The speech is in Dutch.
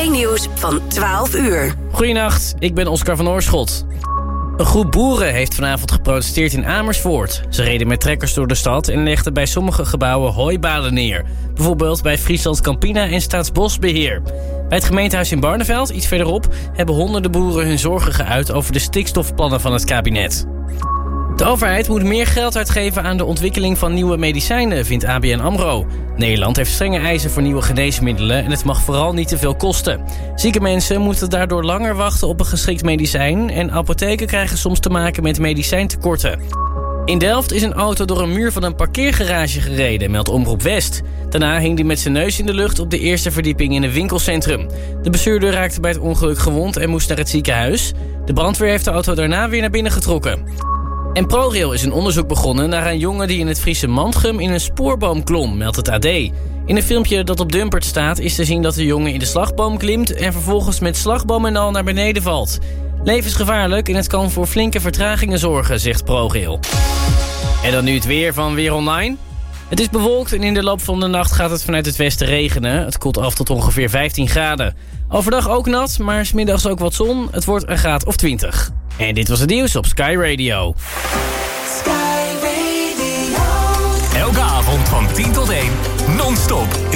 1-nieuws van 12 uur. Goedenacht, ik ben Oscar van Oorschot. Een groep boeren heeft vanavond geprotesteerd in Amersfoort. Ze reden met trekkers door de stad en legden bij sommige gebouwen hooibaden neer. Bijvoorbeeld bij Friesland Campina en Staatsbosbeheer. Bij het gemeentehuis in Barneveld, iets verderop, hebben honderden boeren hun zorgen geuit over de stikstofplannen van het kabinet. De overheid moet meer geld uitgeven aan de ontwikkeling van nieuwe medicijnen, vindt ABN AMRO. Nederland heeft strenge eisen voor nieuwe geneesmiddelen en het mag vooral niet te veel kosten. Zieke mensen moeten daardoor langer wachten op een geschikt medicijn en apotheken krijgen soms te maken met medicijntekorten. In Delft is een auto door een muur van een parkeergarage gereden, meldt Omroep West. Daarna hing hij met zijn neus in de lucht op de eerste verdieping in een winkelcentrum. De bestuurder raakte bij het ongeluk gewond en moest naar het ziekenhuis. De brandweer heeft de auto daarna weer naar binnen getrokken. En ProRail is een onderzoek begonnen naar een jongen die in het Friese Mantgum in een spoorboom klom, meldt het AD. In een filmpje dat op Dumpert staat is te zien dat de jongen in de slagboom klimt en vervolgens met slagboom en al naar beneden valt. Levensgevaarlijk en het kan voor flinke vertragingen zorgen, zegt ProRail. En dan nu het weer van Weer Online. Het is bewolkt en in de loop van de nacht gaat het vanuit het westen regenen. Het koelt af tot ongeveer 15 graden. Overdag ook nat, maar 's middags ook wat zon. Het wordt een graad of 20. En dit was het nieuws op Sky Radio. Sky Radio. Elke avond van 10 tot 1, non-stop.